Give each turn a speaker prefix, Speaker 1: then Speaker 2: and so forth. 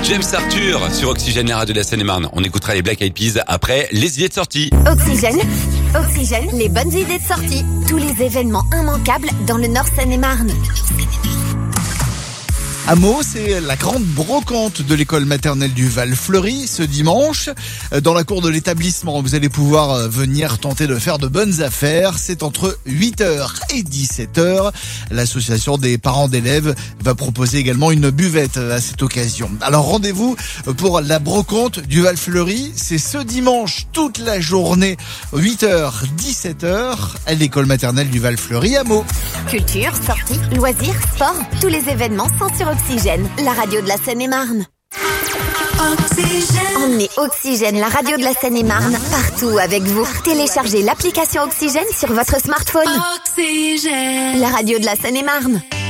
Speaker 1: James Arthur sur Oxygène, la radio de la Seine-et-Marne. On écoutera les Black Eyed Peas après les idées de sortie.
Speaker 2: Oxygène, les bonnes idées de sortie. Tous les événements immanquables dans le Nord Seine-et-Marne.
Speaker 3: À Meaux, c'est la grande brocante de l'école maternelle du Val-Fleury ce dimanche. Dans la cour de l'établissement, vous allez pouvoir venir tenter de faire de bonnes affaires. C'est entre 8h et 17h. L'association des parents d'élèves va proposer également une buvette à cette occasion. Alors rendez-vous pour la brocante du Val-Fleury. C'est ce dimanche toute la journée, 8h, 17h, à l'école maternelle du Val-Fleury à Meaux.
Speaker 2: Culture, sorties, loisirs, sport, tous les événements sont sur Oxygène, la radio de la Seine-et-Marne. Emmenez Oxygène, la radio de la Seine-et-Marne, partout avec vous. Téléchargez l'application Oxygène sur votre smartphone.
Speaker 4: Oxygène,
Speaker 2: la radio de la Seine-et-Marne.